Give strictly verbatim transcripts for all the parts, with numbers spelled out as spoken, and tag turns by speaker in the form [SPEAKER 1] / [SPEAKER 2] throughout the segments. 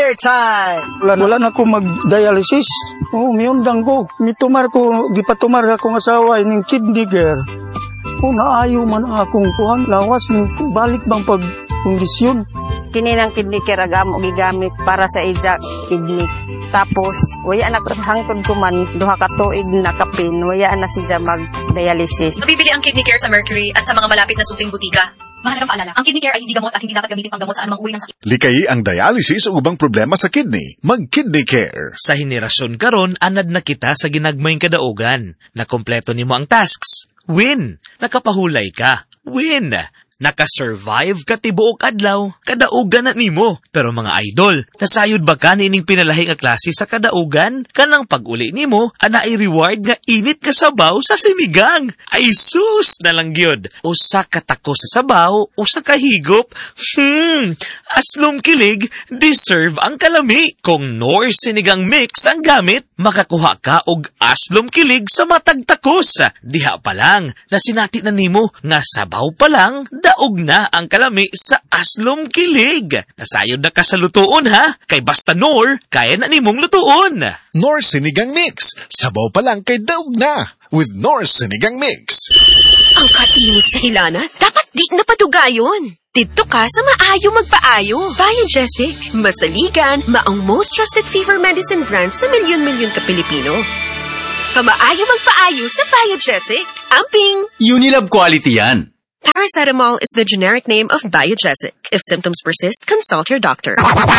[SPEAKER 1] care time.
[SPEAKER 2] Wala, wala na ko mag-dialysis. Oo, miyundang ko. Mitumar ko, gipatumar akong asawa ining kidney care. O naayo man ang akong kuhan. Lawas, balik bang pagkondisyon.
[SPEAKER 3] Kini ng kidney care agamo gigamit para sa ijak kidney. Tapos, waya na hangtod ko man, duha ka tuig na kapin, waya na siya mag-dialysis.
[SPEAKER 4] Mabibili ang kidney care sa Mercury at sa mga malapit na supling butika. Mahalagang paalala, ang kidney care ay hindi gamot at hindi dapat gamitin pang gamot sa anumang uri ng sakit.
[SPEAKER 5] Likay ang dialysis o ubang problema sa kidney. Mag-kidney care.
[SPEAKER 6] Sa henerasyon karon, anad na kita sa ginagmayng kadaugan. Nakompleto nimo ang tasks. Win! Nakapahulay ka. Win! Naka-survive ka tibuok adlaw, kadaugan na nimo. Pero mga idol, nasayod ba ka nining pinalahi nga klase sa kadaugan? Kanang pag-uli nimo, ana ay reward nga init ka sabaw sa sinigang. Ay sus na lang gyud. Usa ka tako sa sabaw, usa ka higop. Hmm, aslom kilig, deserve ang kalami. Kung Nor sinigang mix ang gamit, makakuha ka og aslom kilig sa matag takos. Diha pa lang, nasinati na nimo nga sabaw pa lang, daog na ang kalami sa aslom kilig. Nasayod na ka sa lutuon ha, kay basta Nor, kaya na nimong lutuon.
[SPEAKER 5] Nor Sinigang Mix. Sabaw pa lang kay daog na. With Nor Sinigang Mix.
[SPEAKER 7] Ang kainit sa hilana, dapat di napadugayon. Dito ka sa maayo magpaayo. Biogesic, masaligan, maong most trusted fever medicine brand sa milyon-milyon ka Pilipino. Kamaayo magpaayo sa Biogesic. Amping!
[SPEAKER 1] Unilab quality yan.
[SPEAKER 7] Paracetamol is the generic name of Biogesic. If symptoms persist, consult your doctor.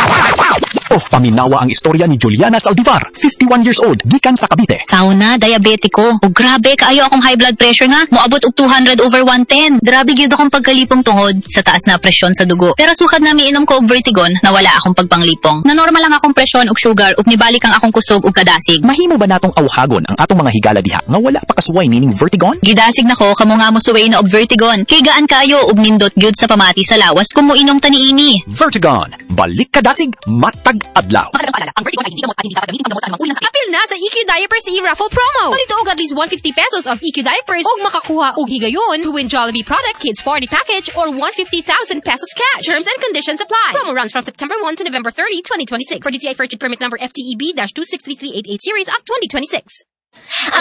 [SPEAKER 8] Oh, paminawa ang istorya ni Juliana Saldivar, fifty-one years old, gikan sa Cavite.
[SPEAKER 9] Kao na, diabetiko. O grabe, kaayo akong high blood pressure nga. Moabot og two hundred over one ten. Grabe gyud akong pagkalipong tungod sa taas na presyon sa dugo. Pero sukad na miinom ko og Vertigon, nawala akong pagpanglipong. Na normal lang akong presyon og sugar ug nibalik ang akong kusog ug kadasig.
[SPEAKER 8] Mahimo ba natong awhagon ang atong mga higala diha nga wala pa kasuway nining Vertigon?
[SPEAKER 9] Gidasig nako kamo nga mo suway na og Vertigon. Kay gaan kaayo ug nindot gyud sa pamati sa lawas kung moinom ta niini.
[SPEAKER 8] Vertigon, balik kadasig, matag adlaw.
[SPEAKER 4] Mahalagang paalala, ang Vertigon ay hindi gamot at hindi dapat gamitin pang gamot sa anumang uri ng sakit.
[SPEAKER 10] Apil na sa E Q Diapers e-raffle promo. Palito og at least one hundred fifty pesos of E Q Diapers og makakuha og higayon to win Jollibee product kids party package or one hundred fifty thousand pesos cash. Terms and conditions apply. Promo runs from September first to November thirtieth, twenty twenty-six. For D T I Purchase Permit Number F T E B two six three three eight eight series of twenty twenty-six.